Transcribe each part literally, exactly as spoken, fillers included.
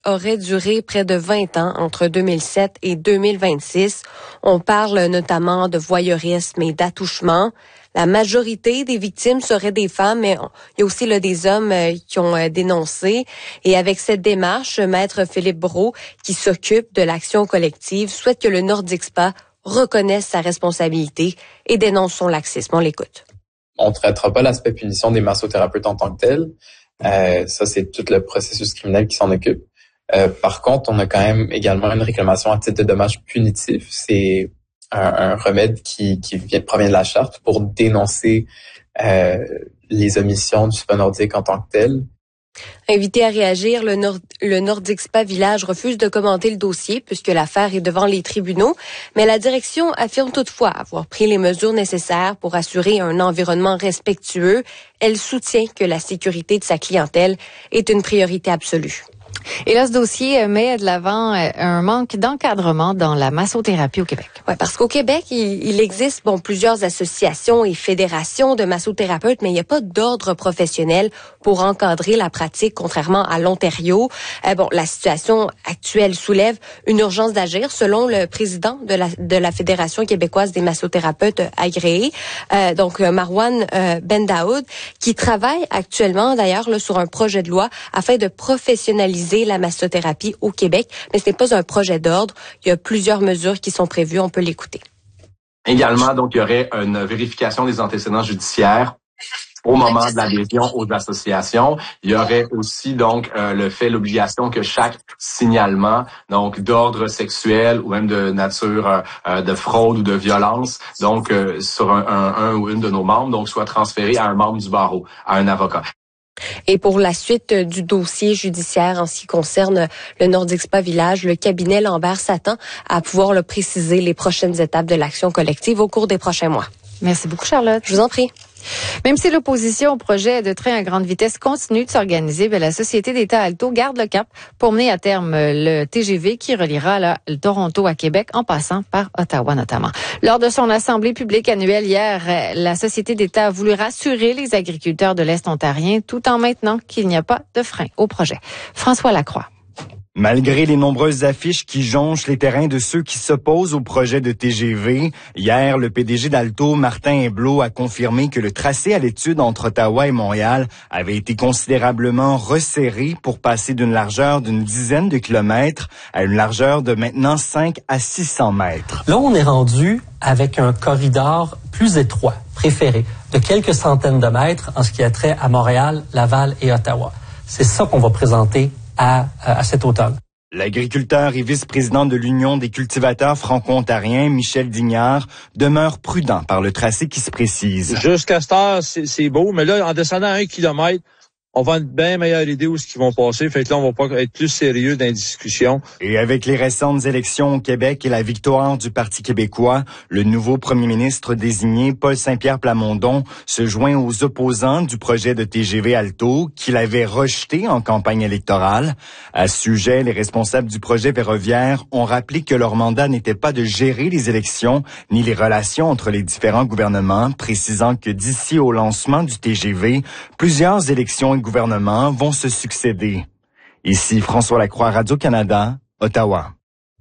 aurait duré près de vingt ans entre deux mille sept et deux mille vingt-six. On parle notamment de voyeurisme et d'attouchement. La majorité des victimes seraient des femmes, mais il y a aussi là, des hommes euh, qui ont euh, dénoncé. Et avec cette démarche, Maître Philippe Brault, qui s'occupe de l'action collective, souhaite que le Nordic Spa reconnaisse sa responsabilité et dénonce son laxisme. On l'écoute. On ne traitera pas l'aspect punition des massothérapeutes en tant que tel. Euh, ça, c'est tout le processus criminel qui s'en occupe. Euh, par contre, on a quand même également une réclamation à titre de dommages punitifs. C'est un, un remède qui, qui vient, provient de la charte pour dénoncer euh, les omissions du spa nordique en tant que tel. Invité à réagir, le, Nord, le Nordic Spa Village refuse de commenter le dossier puisque l'affaire est devant les tribunaux, mais la direction affirme toutefois avoir pris les mesures nécessaires pour assurer un environnement respectueux. Elle soutient que la sécurité de sa clientèle est une priorité absolue. Et là, ce dossier met de l'avant un manque d'encadrement dans la massothérapie au Québec. Ouais, parce qu'au Québec, il, il existe bon plusieurs associations et fédérations de massothérapeutes, mais il n'y a pas d'ordre professionnel pour encadrer la pratique, contrairement à l'Ontario. Euh, bon, la situation actuelle soulève une urgence d'agir, selon le président de la de la Fédération québécoise des massothérapeutes agréés, euh, donc Marwan euh, Ben Daoud, qui travaille actuellement d'ailleurs là, sur un projet de loi afin de professionnaliser la massothérapie au Québec, mais ce n'est pas un projet d'ordre. Il y a plusieurs mesures qui sont prévues. On peut l'écouter. Également, donc, il y aurait une vérification des antécédents judiciaires au moment de l'adhésion aux associations. Il y aurait aussi donc euh, le fait, l'obligation que chaque signalement, donc d'ordre sexuel ou même de nature euh, de fraude ou de violence, donc euh, sur un, un, un ou une de nos membres, donc soit transféré à un membre du barreau, à un avocat. Et pour la suite du dossier judiciaire en ce qui concerne le Nordic Spa Village, le cabinet Lambert s'attend à pouvoir le préciser les prochaines étapes de l'action collective au cours des prochains mois. Merci beaucoup, Charlotte. Je vous en prie. Même si l'opposition au projet de train à grande vitesse continue de s'organiser, bien, la Société d'État Alto garde le cap pour mener à terme le T G V qui reliera là, le Toronto à Québec en passant par Ottawa notamment. Lors de son assemblée publique annuelle hier, la Société d'État a voulu rassurer les agriculteurs de l'Est ontarien tout en maintenant qu'il n'y a pas de frein au projet. François Lacroix. Malgré les nombreuses affiches qui jonchent les terrains de ceux qui s'opposent au projet de T G V, hier, le P D G d'Alto, Martin Héblot, a confirmé que le tracé à l'étude entre Ottawa et Montréal avait été considérablement resserré pour passer d'une largeur d'une dizaine de kilomètres à une largeur de maintenant cinq à six cents mètres. Là, on est rendu avec un corridor plus étroit, préféré, de quelques centaines de mètres en ce qui a trait à Montréal, Laval et Ottawa. C'est ça qu'on va présenter À, à cet automne. L'agriculteur et vice-président de l'Union des cultivateurs franco-ontariens, Michel Dignard, demeure prudent par le tracé qui se précise. Jusqu'à cette heure, c'est, c'est beau, mais là, en descendant un kilomètre, on va une bien meilleure idée où ce qu'ils vont passer. Fait que là, on va pas être plus sérieux dans les discussions. Et avec les récentes élections au Québec et la victoire du Parti québécois, le nouveau premier ministre désigné, Paul Saint-Pierre Plamondon, se joint aux opposants du projet de T G V Alto qu'il avait rejeté en campagne électorale. À ce sujet, les responsables du projet ferroviaire ont rappelé que leur mandat n'était pas de gérer les élections ni les relations entre les différents gouvernements, précisant que d'ici au lancement du T G V, plusieurs élections et gouvernements vont se succéder. Ici François Lacroix, Radio-Canada, Ottawa.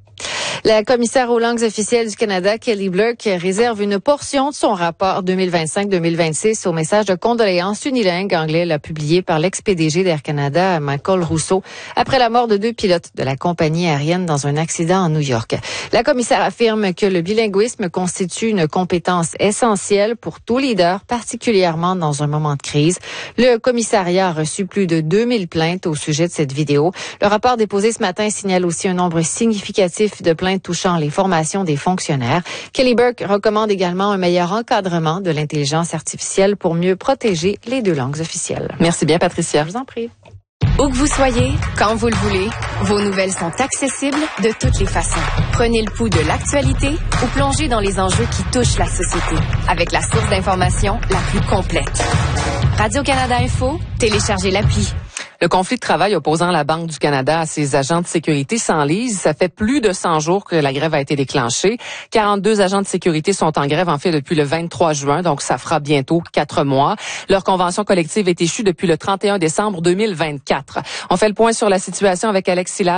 La commissaire aux langues officielles du Canada, Kelly Blurk, réserve une portion de son rapport deux mille vingt-cinq deux mille vingt-six au message de condoléances unilingue anglais là, publié par l'ex-P D G d'Air Canada, Michael Rousseau, après la mort de deux pilotes de la compagnie aérienne dans un accident à New York. La commissaire affirme que le bilinguisme constitue une compétence essentielle pour tout leader, particulièrement dans un moment de crise. Le commissariat a reçu plus de deux mille plaintes au sujet de cette vidéo. Le rapport déposé ce matin signale aussi un nombre significatif de plaintes touchant les formations des fonctionnaires. Kelly Burke recommande également un meilleur encadrement de l'intelligence artificielle pour mieux protéger les deux langues officielles. Merci bien, Patricia. Je vous en prie. Où que vous soyez, quand vous le voulez, vos nouvelles sont accessibles de toutes les façons. Prenez le pouls de l'actualité ou plongez dans les enjeux qui touchent la société avec la source d'information la plus complète. Radio-Canada Info, téléchargez l'appli. Le conflit de travail opposant la Banque du Canada à ses agents de sécurité s'enlise. Ça fait plus de cent jours que la grève a été déclenchée. quarante-deux agents de sécurité sont en grève, en fait, depuis le vingt-trois juin, donc ça fera bientôt quatre mois. Leur convention collective est échue depuis le trente et un décembre deux mille vingt-quatre. On fait le point sur la situation avec Alex Silla.